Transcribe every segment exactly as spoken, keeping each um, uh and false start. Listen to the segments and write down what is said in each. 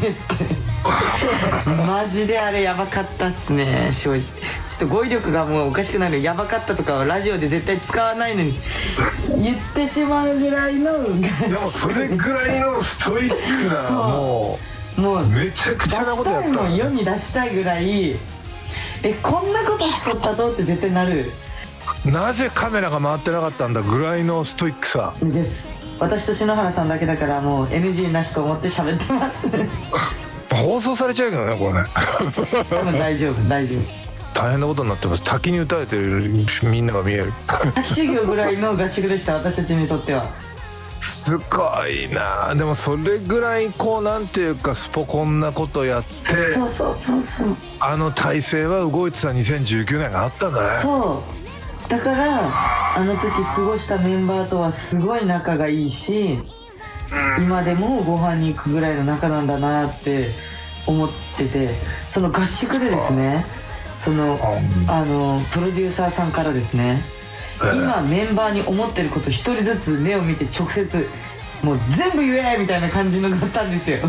マジであれやばかったっすね。正直ちょっと語彙力がもうおかしくなる。やばかったとかはラジオで絶対使わないのに言ってしまうぐらいのでもそれぐらいのストイックなもうもうめちゃくちゃなことやった出したいもん、世に出したいぐらい、えこんなことしとったとって絶対なる。 なぜカメラが回ってなかったんだぐらいのストイックさです。私と篠原さんだけだからもう エヌジー なしと思って喋ってます放送されちゃうけどねこれね多分大丈夫大丈夫。 大変なことになってます。滝に打たれてるみんなが見える滝修行ぐらいの合宿でした、私たちにとっては。 すごいな。でもそれぐらいこうなんていうかスポコンなことやってそうそうそうそう、 あの体制は動いてたにせんじゅうきゅうねんがあったんだね。 そうだからあの時過ごしたメンバーとはすごい仲がいいし、今でもご飯に行くぐらいの仲なんだなって思ってて、その合宿でですね、そのあのプロデューサーさんからですね、今メンバーに思ってること一人ずつ目を見て直接もう全部言えみたいな感じのがあったんですよ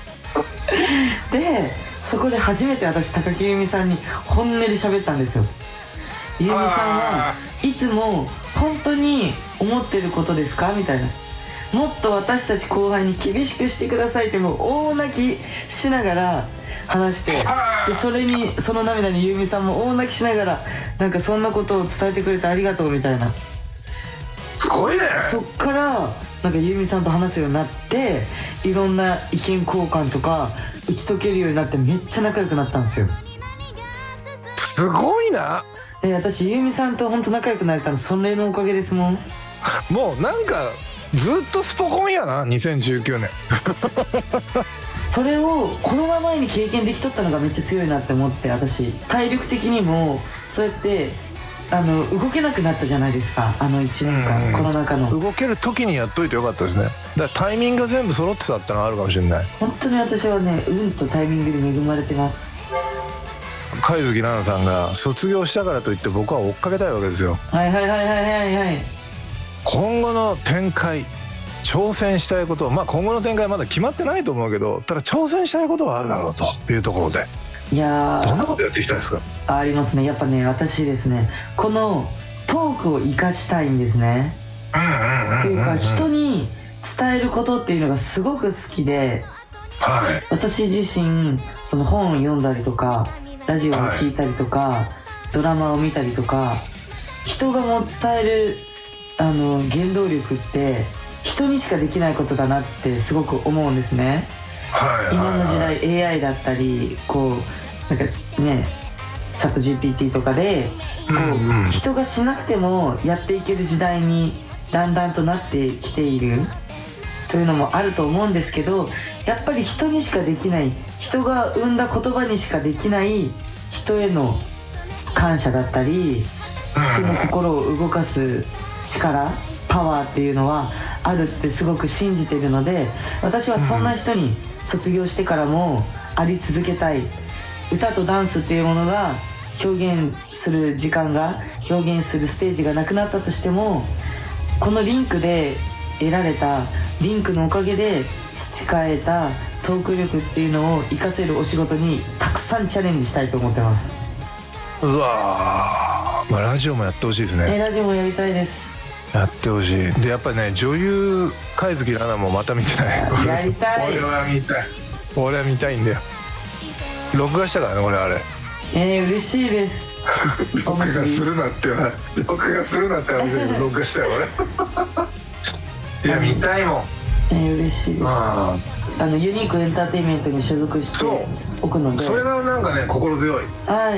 でそこで初めて私高木由美さんに本音で喋ったんですよ。由美さんはいつも本当に思ってることですかみたいな、もっと私たち後輩に厳しくしてくださいってもう大泣きしながら話して、でそれにその涙に由美さんも大泣きしながらなんかそんなことを伝えてくれてありがとうみたいな。 すごいね。 そっからなんか由美さんと話すようになって、いろんな意見交換とか打ち解けるようになってめっちゃ仲良くなったんですよ。 すごいな。 で私由美さんと本当仲良くなれたのそれのおかげですもん。 もうなんかずっとスポコンやなにせんじゅうきゅうねんそれをコロナ前に経験できとったのがめっちゃ強いなって思って、私体力的にもそうやってあの動けなくなったじゃないですか、あのいちねんかん、うん、コロナ禍の動ける時にやっといてよかったですね。だからタイミングが全部揃ってたってのはあるかもしれない。 本当に私はね運とタイミングに恵まれてます。 貝月奈々さんが卒業したからといって僕は追っかけたいわけですよ。 はいはいはいはいはいはい。 今後の展開、挑戦したいことまあ今後の展開はまだ決まってないと思うけど、ただ挑戦したいことはあるだろうというところで、 いやーどんなことやっていきたいですか？ ありますね。やっぱね私ですねこのトークを生かしたいんですね。というか人に伝えることっていうのがすごく好きで、はい、私自身その本を読んだりとかラジオを聞いたりとか、はい、ドラマを見たりとか、人がもう伝えるあの原動力って人にしかできないことだなってすごく思うんですね。はいはいはい、今の時代 エーアイ だったりこうなんかねチャット ジーピーティー とかでこう、うんうん、人がしなくてもやっていける時代にだんだんとなってきているというのもあると思うんですけど、やっぱり人にしかできない、人が生んだ言葉にしかできない人への感謝だったり、人の心を動かす力、パワーっていうのはあるってすごく信じているので、私はそんな人に卒業してからもあり続けたい。歌とダンスっていうものが表現する時間が表現するステージがなくなったとしても、このリンクで得られたリンクのおかげで培えたトーク力っていうのを活かせるお仕事にたくさんチャレンジしたいと思ってます。 うわー、まあ、ラジオもやってほしいですね。 えラジオもやりたいです。 やってほしい。でやっぱりね女優貝月奈々もまた見てない。 やりたい。 俺は見たい。俺は見たいんだよ。録画したからね俺あれ。 えー、嬉しいです。 録画するなってな録画するなって話で録画したよ俺。いや見たいもん。 えー、嬉しいです。ああのユニークエンターテインメントに所属しておくので、 それがなんかね心強い。 はい。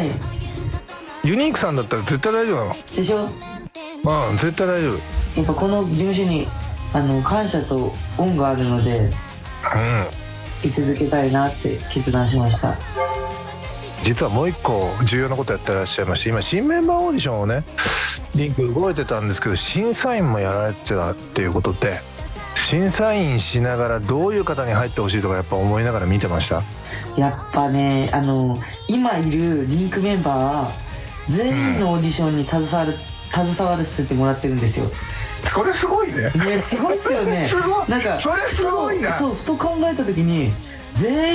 ユニークさんだったら絶対大丈夫なのでしょ。 うん、絶対大丈夫。 やっぱこの事務所にあの感謝と恩があるので、うん、居続けたいなって決断しました。 実はもう一個重要なことやってらっしゃいまして、今新メンバーオーディションをねリンク動いてたんですけど、審査員もやられてたっていうことで、審査員しながらどういう方に入ってほしいとかやっぱ思いながら見てました。 やっぱねあの今いるリンクメンバーは全員のオーディションに携わる、うん携わらせてもらってるんですよ。 それすごいね。 ねすごいっすよね。 すごい。 なんかそれすごいな。 そうふと考えた時に全員